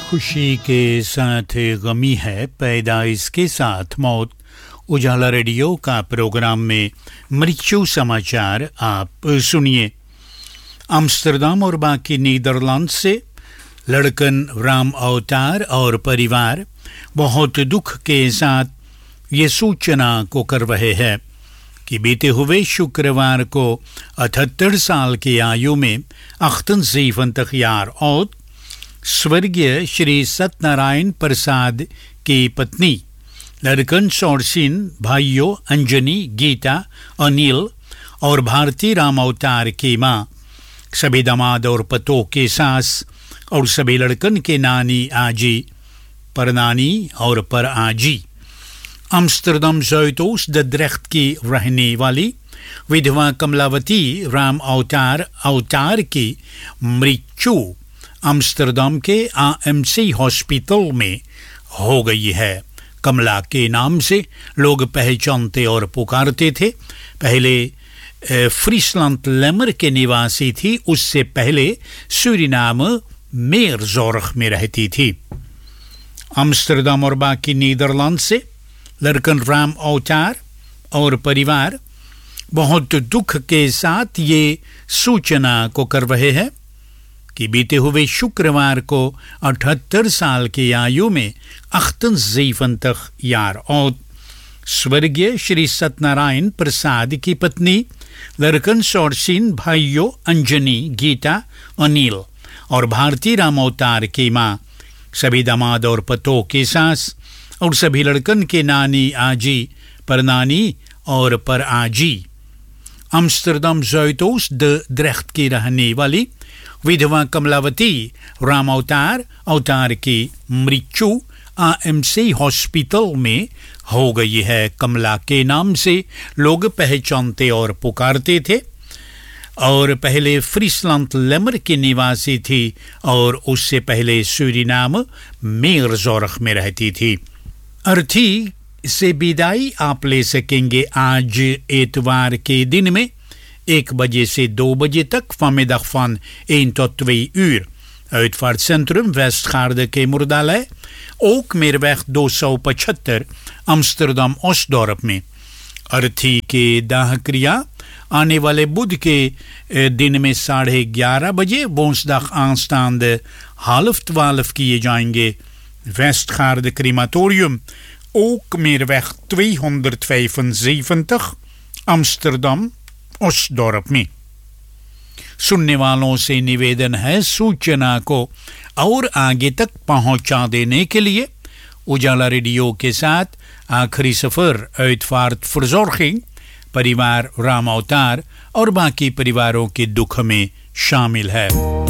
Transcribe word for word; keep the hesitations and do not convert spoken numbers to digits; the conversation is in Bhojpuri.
खुशी के साथ गमी है, पैदाइश के साथ मौत। उजाला रेडियो का प्रोग्राम में मृत्यु समाचार आप सुनिए। आम्स्टरडम और बाकी नीदरलैंड से लड़कन राम अवतार और परिवार बहुत दुख के साथ ये सूचना को कर रहे हैं कि बीते हुए शुक्रवार को अठहत्तर साल की आयु में अख्तन जीवन तखयार और स्वर्गीय श्री सत्यनारायण प्रसाद की पत्नी लड़कन शौरसिन भाइयों अंजनी, गीता, अनिल और भारती राम अवतार की माँ, सभी दामाद और पतों के सास और सभी लड़कन के नानी, आजी, परनानी और पर आजी। आम्स्टरडम ज़ुइडोस द ड्रेख्ट की रहने वाली विधवा कमलावती राम अवतार अवतार की मृत्यु आम्स्टरडम के आएमसी हॉस्पिटल में हो गई है। कमला के नाम से लोग पहचानते और पुकारते थे। पहले फ्रीसलैंड लेमर के निवासी थी, उससे पहले सूरीनाम मेयरजोर्ग में रहती थी। आम्स्टरडम और बाकी नीदरलैंड से लड़कन राम अवतार और परिवार बहुत दुख के साथ ये सूचना को कर रहे हैं कि बीते हुए शुक्रवार को अठहत्तर साल की आयु में अख्तन जीवन तक यार और स्वर्गीय श्री सत्यनारायण प्रसाद की पत्नी लड़कन शौरसिन भाइयों अंजनी, गीता, अनिल और भारती राम अवतार की माँ, सभी दामाद और पतों के सास और सभी लड़कन के नानी, आजी, परनानी और पर आजी। आम्स्टरडम ज़ुइडोस द ड्रेख्ट की रहने वाली विधवा कमलावती राम अवतार अवतार की मृत्यु आएमसी हॉस्पिटल में हो गई है। कमला के नाम से लोग पहचानते और पुकारते थे और पहले फ्रीसलैंड लेमर की निवासी थी और उससे पहले सूरीनाम मेयरजोर्ग में रहती थी। अर्थी से विदाई आप ले सकेंगे आज एतवार के दिन में एक बजे से दो बजे तक vanmiddag van één tot twee uur. Uitvaartcentrum Westgaarde Kemoerdalei, ook Meerweg दो सौ पचहत्तर Amsterdam Osdorp में। अर्थी के दाह क्रिया आने वाले बुध के दिन में साढ़े ग्यारह बजे woensdag aanstaande half twaalf किए जाएंगे। Westgaarde Crematorium, ook Meerweg tweehonderdvijfenzeventig Amsterdam ओसडोर्प में। सुनने वालों से निवेदन है, सूचना को और आगे तक पहुंचा देने के लिए उजाला रेडियो के साथ आखिरी सफर uitvaartverzorging परिवार राम अवतार और बाकी परिवारों के दुख में शामिल है।